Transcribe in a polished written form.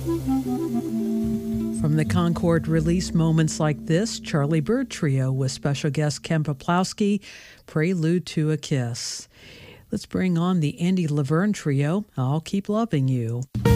From the Concord release, Moments Like This, Charlie Byrd Trio with special guest Ken Poplowski, Prelude to a Kiss. Let's bring on the Andy Laverne Trio, I'll Keep Loving You.